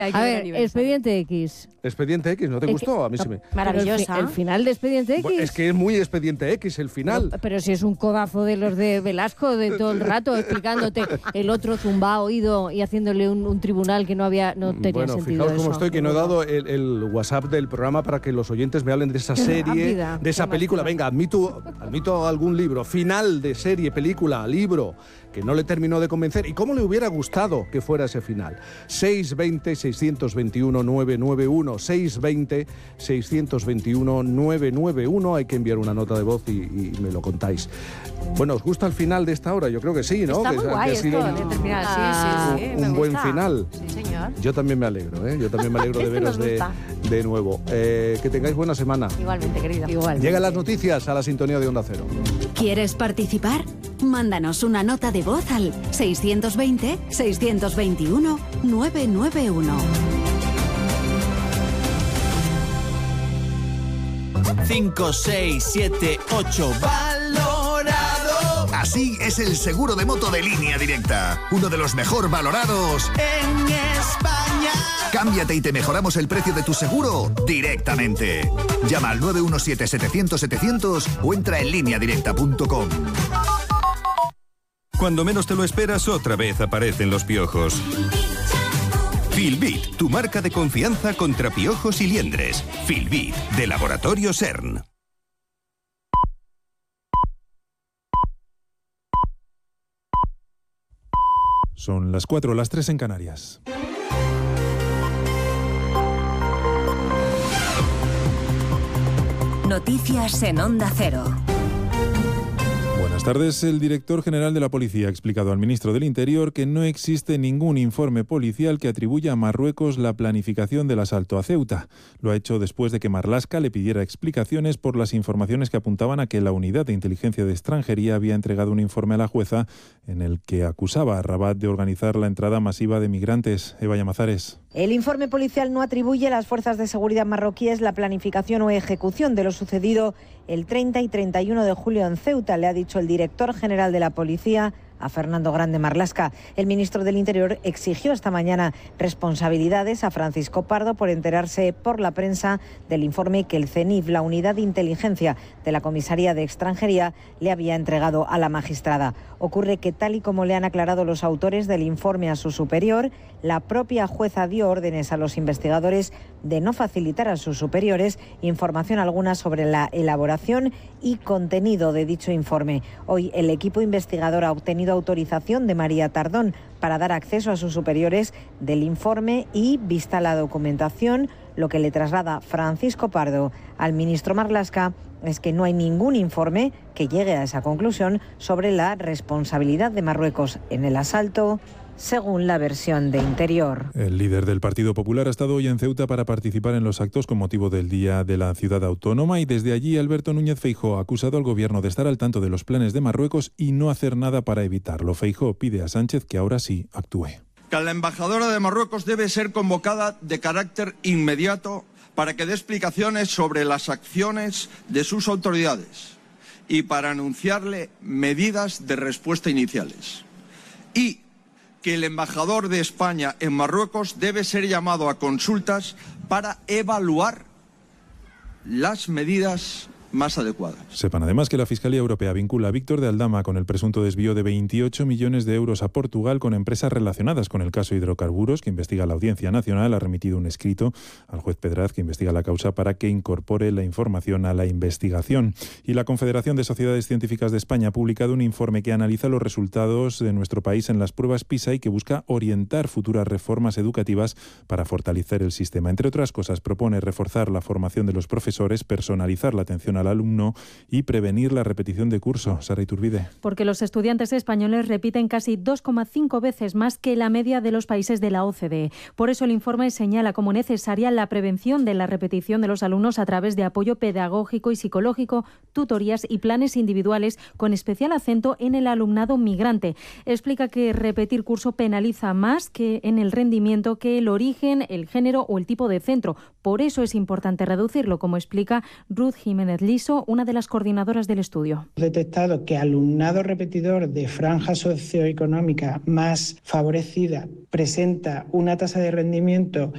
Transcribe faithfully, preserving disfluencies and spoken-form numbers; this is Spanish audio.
A ver, Expediente X. Expediente X, ¿no te gustó? A mí sí me... Maravillosa. El, el final de Expediente X. Es que es muy Expediente X el final. Pero, pero si es un codazo de los de Velasco de todo el rato explicándote el otro zumba oído y haciéndole un, un tribunal que no había no tenía bueno, sentido. Fijaos eso. cómo estoy, que no he dado el, el WhatsApp del programa para que los oyentes me hablen de esa serie, rápida, de esa película. Venga, admito, admito algún libro, final de serie, película, libro, que no le terminó de convencer. ¿Y cómo le hubiera gustado que fuera ese final? seis veinte, seiscientos veintiuno, nueve nueve uno, seis veinte, seiscientos veintiuno, nueve nueve uno. Hay que enviar una nota de voz y, y me lo contáis. Bueno, ¿os gusta el final de esta hora? Yo creo que sí, ¿no? Está que, muy que guay ha sido esto, un, de terminar. Sí, sí, sí, un me buen gusta. final. Sí, señor. Yo también me alegro, ¿eh? Yo también me alegro de veros de, de nuevo. Eh, que tengáis buena semana. Igualmente, querida. Igualmente. Llegan las noticias a la sintonía de Onda Cero. ¿Quieres participar? Mándanos una nota de voz al seiscientos veinte, seiscientos veintiuno, nueve nueve uno. cinco, seis, siete, ocho. ¡Valorado! Así es el seguro de moto de Línea Directa. Uno de los mejor valorados en España. Cámbiate y te mejoramos el precio de tu seguro directamente. Llama al nueve uno siete, setecientos, setecientos o entra en línea directa punto com. Cuando menos te lo esperas, otra vez aparecen los piojos. Filbit, tu marca de confianza contra piojos y liendres. Filbit, de Laboratorio CERN. Son las cuatro, las tres en Canarias. Noticias en Onda Cero. Buenas tardes. El director general de la Policía ha explicado al ministro del Interior que no existe ningún informe policial que atribuya a Marruecos la planificación del asalto a Ceuta. Lo ha hecho después de que Marlaska le pidiera explicaciones por las informaciones que apuntaban a que la Unidad de Inteligencia de Extranjería había entregado un informe a la jueza en el que acusaba a Rabat de organizar la entrada masiva de migrantes. Eva Llamazares. El informe policial no atribuye a las fuerzas de seguridad marroquíes la planificación o ejecución de lo sucedido el treinta y treinta y uno de julio en Ceuta, le ha dicho el director general de la Policía a Fernando Grande Marlaska. El ministro del Interior exigió esta mañana responsabilidades a Francisco Pardo por enterarse por la prensa del informe que el CENIF, la Unidad de Inteligencia de la Comisaría de Extranjería, le había entregado a la magistrada. Ocurre que, tal y como le han aclarado los autores del informe a su superior, la propia jueza dio órdenes a los investigadores de no facilitar a sus superiores información alguna sobre la elaboración y contenido de dicho informe. Hoy el equipo investigador ha obtenido autorización de María Tardón para dar acceso a sus superiores del informe y, vista la documentación, lo que le traslada Francisco Pardo al ministro Marlaska es que no hay ningún informe que llegue a esa conclusión sobre la responsabilidad de Marruecos en el asalto, según la versión de Interior. El líder del Partido Popular ha estado hoy en Ceuta para participar en los actos con motivo del Día de la Ciudad Autónoma y desde allí Alberto Núñez Feijóo ha acusado al gobierno de estar al tanto de los planes de Marruecos y no hacer nada para evitarlo. Feijóo pide a Sánchez que ahora sí actúe. Que la embajadora de Marruecos debe ser convocada de carácter inmediato para que dé explicaciones sobre las acciones de sus autoridades y para anunciarle medidas de respuesta iniciales. Y que el embajador de España en Marruecos debe ser llamado a consultas para evaluar las medidas más adecuadas. Sepan además que la Fiscalía Europea vincula a Víctor de Aldama con el presunto desvío de veintiocho millones de euros a Portugal con empresas relacionadas con el caso Hidrocarburos, que investiga la Audiencia Nacional. Ha remitido un escrito al juez Pedraz, que investiga la causa, para que incorpore la información a la investigación. Y la Confederación de Sociedades Científicas de España ha publicado un informe que analiza los resultados de nuestro país en las pruebas PISA y que busca orientar futuras reformas educativas para fortalecer el sistema. Entre otras cosas, propone reforzar la formación de los profesores, personalizar la atención a al alumno y prevenir la repetición de curso. Sara Iturbide. Porque los estudiantes españoles repiten casi dos coma cinco veces más que la media de los países de la O C D E. Por eso el informe señala como necesaria la prevención de la repetición de los alumnos a través de apoyo pedagógico y psicológico, tutorías y planes individuales con especial acento en el alumnado migrante. Explica que repetir curso penaliza más que en el rendimiento que el origen, el género o el tipo de centro. Por eso es importante reducirlo, como explica Ruth Jiménez Liso, una de las coordinadoras del estudio. He detectado que alumnado repetidor de franja socioeconómica más favorecida presenta una tasa de rendimiento